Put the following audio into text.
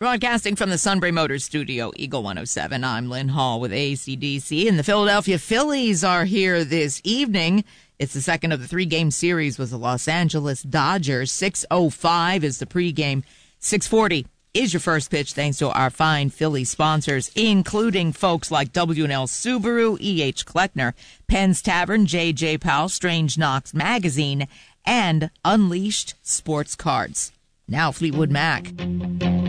Broadcasting from the Sunbury Motors Studio, Eagle 107, I'm Lynn Hall with ACDC, and the Philadelphia Phillies are here this evening. It's the second of the three-game series with the Los Angeles Dodgers. 6:05 is the pregame. 6:40 is your first pitch, thanks to our fine Philly sponsors, including folks like W&L Subaru, E.H. Kleckner, Penn's Tavern, J.J. Powell, Strange Knox Magazine, and Unleashed Sports Cards. Now Fleetwood Mac.